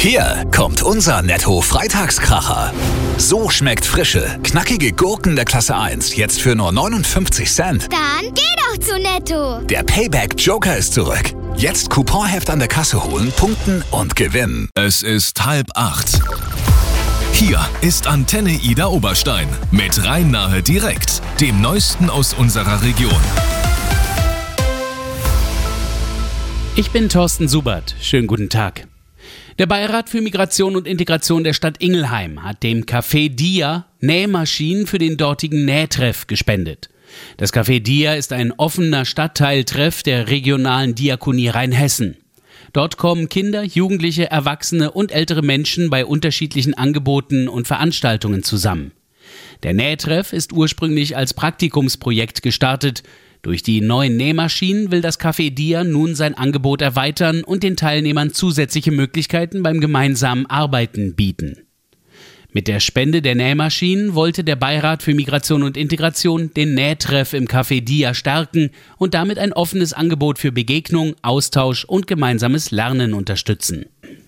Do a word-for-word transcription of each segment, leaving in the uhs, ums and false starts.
Hier kommt unser Netto-Freitagskracher. So schmeckt frische, knackige Gurken der Klasse eins jetzt für nur neunundfünfzig Cent. Dann geh doch zu Netto. Der Payback-Joker ist zurück. Jetzt Couponheft an der Kasse holen, punkten und gewinnen. Es ist halb acht. Hier ist Antenne Ida Oberstein mit Rhein-Nahe direkt, dem Neuesten aus unserer Region. Ich bin Thorsten Subert. Schönen guten Tag. Der Beirat für Migration und Integration der Stadt Ingelheim hat dem Café Dia Nähmaschinen für den dortigen Nähtreff gespendet. Das Café Dia ist ein offener Stadtteiltreff der regionalen Diakonie Rheinhessen. Dort kommen Kinder, Jugendliche, Erwachsene und ältere Menschen bei unterschiedlichen Angeboten und Veranstaltungen zusammen. Der Nähtreff ist ursprünglich als Praktikumsprojekt gestartet. Durch die neuen Nähmaschinen will das Café Dia nun sein Angebot erweitern und den Teilnehmern zusätzliche Möglichkeiten beim gemeinsamen Arbeiten bieten. Mit der Spende der Nähmaschinen wollte der Beirat für Migration und Integration den Nähtreff im Café Dia stärken und damit ein offenes Angebot für Begegnung, Austausch und gemeinsames Lernen unterstützen.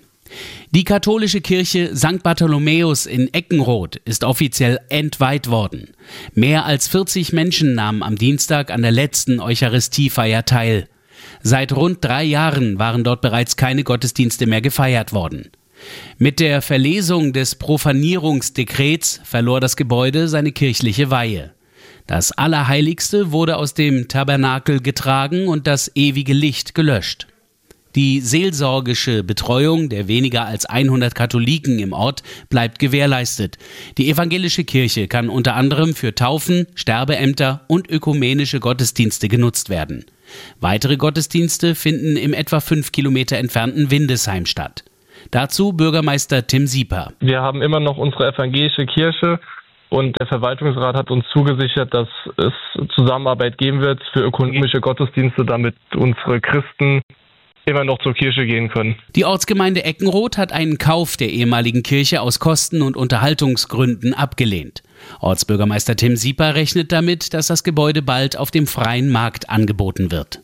Die katholische Kirche Sankt Bartholomäus in Eckenroth ist offiziell entweiht worden. Mehr als vierzig Menschen nahmen am Dienstag an der letzten Eucharistiefeier teil. Seit rund drei Jahren waren dort bereits keine Gottesdienste mehr gefeiert worden. Mit der Verlesung des Profanierungsdekrets verlor das Gebäude seine kirchliche Weihe. Das Allerheiligste wurde aus dem Tabernakel getragen und das ewige Licht gelöscht. Die seelsorgische Betreuung der weniger als hundert Katholiken im Ort bleibt gewährleistet. Die evangelische Kirche kann unter anderem für Taufen, Sterbeämter und ökumenische Gottesdienste genutzt werden. Weitere Gottesdienste finden im etwa fünf Kilometer entfernten Windesheim statt. Dazu Bürgermeister Tim Sieper. Wir haben immer noch unsere evangelische Kirche und der Verwaltungsrat hat uns zugesichert, dass es Zusammenarbeit geben wird für ökumenische Gottesdienste, damit unsere Christen immer noch zur Kirche gehen können. Die Ortsgemeinde Eckenroth hat einen Kauf der ehemaligen Kirche aus Kosten- und Unterhaltungsgründen abgelehnt. Ortsbürgermeister Tim Sieper rechnet damit, dass das Gebäude bald auf dem freien Markt angeboten wird.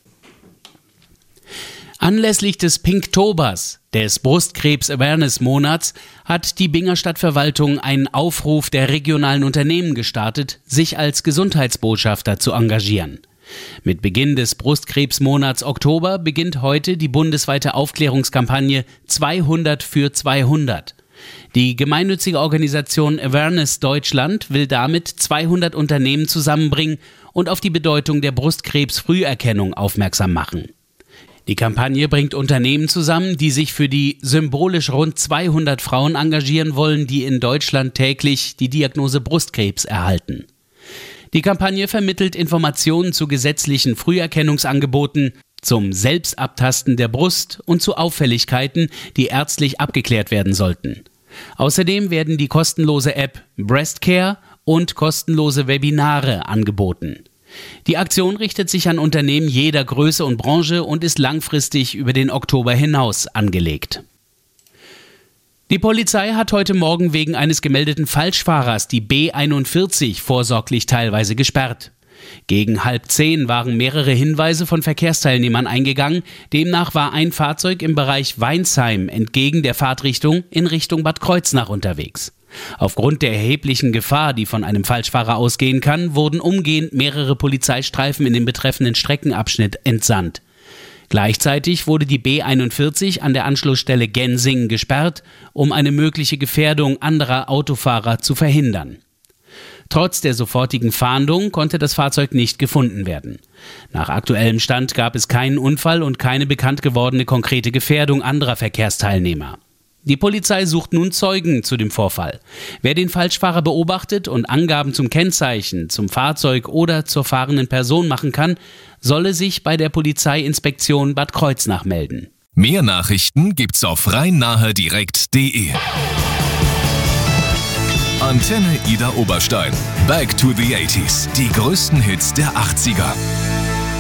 Anlässlich des Pinktobers, des Brustkrebs-Awareness-Monats, hat die Binger Stadtverwaltung einen Aufruf der regionalen Unternehmen gestartet, sich als Gesundheitsbotschafter zu engagieren. Mit Beginn des Brustkrebsmonats Oktober beginnt heute die bundesweite Aufklärungskampagne zweihundert für zweihundert. Die gemeinnützige Organisation Awareness Deutschland will damit zweihundert Unternehmen zusammenbringen und auf die Bedeutung der Brustkrebsfrüherkennung aufmerksam machen. Die Kampagne bringt Unternehmen zusammen, die sich für die symbolisch rund zweihundert Frauen engagieren wollen, die in Deutschland täglich die Diagnose Brustkrebs erhalten. Die Kampagne vermittelt Informationen zu gesetzlichen Früherkennungsangeboten, zum Selbstabtasten der Brust und zu Auffälligkeiten, die ärztlich abgeklärt werden sollten. Außerdem werden die kostenlose App Breastcare und kostenlose Webinare angeboten. Die Aktion richtet sich an Unternehmen jeder Größe und Branche und ist langfristig über den Oktober hinaus angelegt. Die Polizei hat heute Morgen wegen eines gemeldeten Falschfahrers die B einundvierzig vorsorglich teilweise gesperrt. Gegen halb zehn waren mehrere Hinweise von Verkehrsteilnehmern eingegangen. Demnach war ein Fahrzeug im Bereich Weinsheim entgegen der Fahrtrichtung in Richtung Bad Kreuznach unterwegs. Aufgrund der erheblichen Gefahr, die von einem Falschfahrer ausgehen kann, wurden umgehend mehrere Polizeistreifen in den betreffenden Streckenabschnitt entsandt. Gleichzeitig wurde die B einundvierzig an der Anschlussstelle Gensingen gesperrt, um eine mögliche Gefährdung anderer Autofahrer zu verhindern. Trotz der sofortigen Fahndung konnte das Fahrzeug nicht gefunden werden. Nach aktuellem Stand gab es keinen Unfall und keine bekannt gewordene konkrete Gefährdung anderer Verkehrsteilnehmer. Die Polizei sucht nun Zeugen zu dem Vorfall. Wer den Falschfahrer beobachtet und Angaben zum Kennzeichen, zum Fahrzeug oder zur fahrenden Person machen kann, solle sich bei der Polizeiinspektion Bad Kreuznach melden. Mehr Nachrichten gibt's auf rhein-nahe direkt punkt de. Antenne Ida Oberstein. Back to the achtziger. Die größten Hits der achtziger.